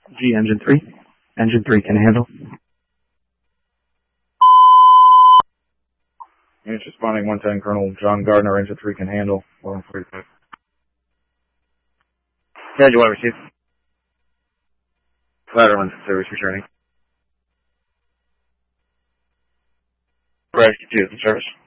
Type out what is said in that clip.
G, engine 3. Engine 3 can handle. Units responding 110, Colonel John Gardner, engine 3 can handle. 145. Yeah, you want to receive? Ladder 1 service returning. Right, 2 service.